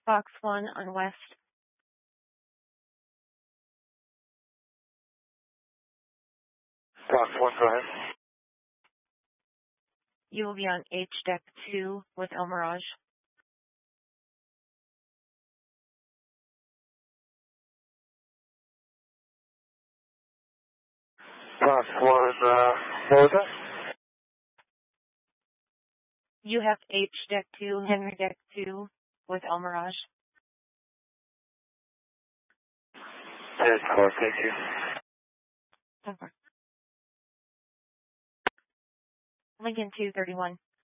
Fox 1 on West. Fox 1, go ahead. You will be on H deck 2 with El Mirage. Fox 1, what was that? You have H deck 2, Henry deck 2 with El Mirage. Yes, thank you. Okay. Lincoln 231.